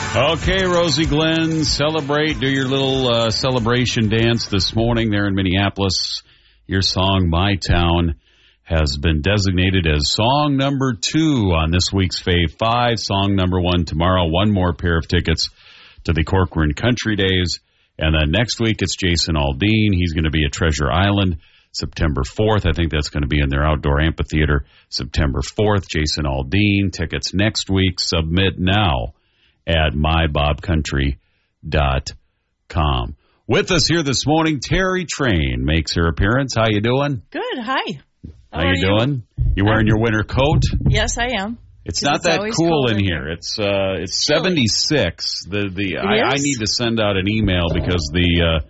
Okay, Rosie Glenn, celebrate. Do your little celebration dance this morning there in Minneapolis. Your song, My Town, has been designated as song number 2 on this week's Fave 5. Song number 1 tomorrow. One more pair of tickets to the Corcoran Country Days. And then next week, it's Jason Aldean. He's going to be at Treasure Island September 4th. I think that's going to be in their outdoor amphitheater September 4th. Jason Aldean. Tickets next week. Submit now at mybobcountry.com. With us here this morning, Terry Train makes her appearance. How you doing? Good. Hi. How you doing? You wearing your winter coat? Yes, I am. It's not that cool in here. It's 76. I need to send out an email because the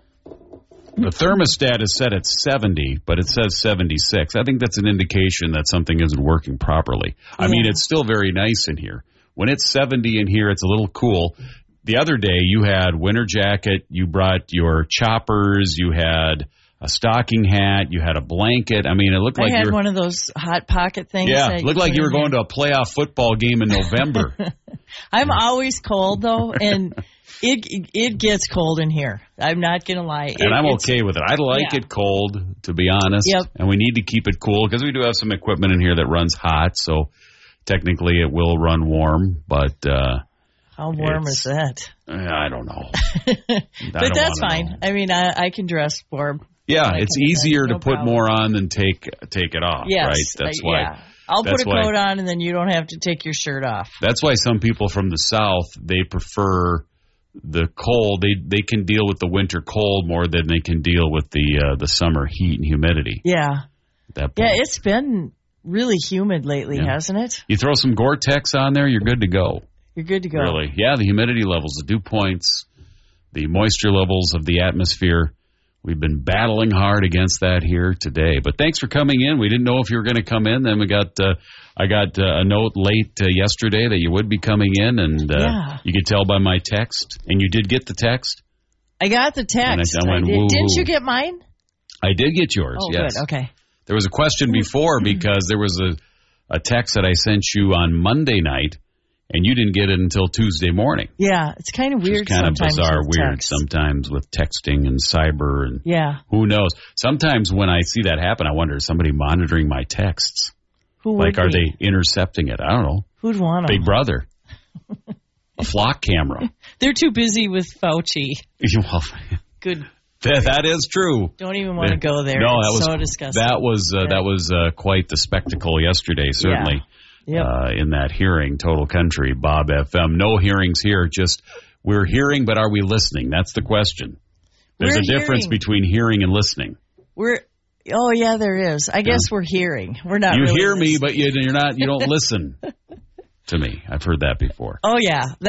thermostat is set at 70, but it says 76. I think that's an indication that something isn't working properly. I mean, it's still very nice in here. When it's 70 in here, it's a little cool. The other day, you had winter jacket, you brought your choppers, you had a stocking hat, you had a blanket. I mean, it looked like you were... I had one of those Hot Pocket things. Yeah, it looked like you were going to a playoff football game in November. I'm always cold, though, and it gets cold in here. I'm not going to lie. And I'm okay with it. I like it cold, to be honest. Yep. And we need to keep it cool because we do have some equipment in here that runs hot, so... Technically, it will run warm, but... how warm is that? I don't know. But that's fine. I mean, I can dress warm. Yeah, it's easier to put more on than take it off, right? That's why. Yeah. I'll put a coat on, and then you don't have to take your shirt off. That's why some people from the South, they prefer the cold. They can deal with the winter cold more than they can deal with the summer heat and humidity. Yeah. Yeah, it's been... really humid lately, hasn't it? You throw some Gore-Tex on there, you're good to go. You're good to go. Really. Yeah, the humidity levels, the dew points, the moisture levels of the atmosphere. We've been battling hard against that here today. But thanks for coming in. We didn't know if you were going to come in. Then I got a note late yesterday that you would be coming in, and you could tell by my text. And you did get the text? I got the text. I went, didn't you get mine? I did get yours, yes. Good. Okay. There was a question before because there was a text that I sent you on Monday night, and you didn't get it until Tuesday morning. Yeah, it's kind of weird sometimes. It's kind of bizarre, weird sometimes with texting and cyber and who knows. Sometimes when I see that happen, I wonder, is somebody monitoring my texts? Are they intercepting it? I don't know. Who'd want them? Big Brother. A flock camera. They're too busy with Fauci. Good. That is true. Don't even want to go there. No, it's so disgusting. That was quite the spectacle yesterday, certainly, in that hearing, Total Country, Bob FM. No hearings here, just we're hearing, but are we listening? That's the question. There's a difference between hearing and listening. Oh, yeah, there is. I guess we're hearing. We're not really hear listening. me, but you don't listen to me. I've heard that before. Oh, yeah.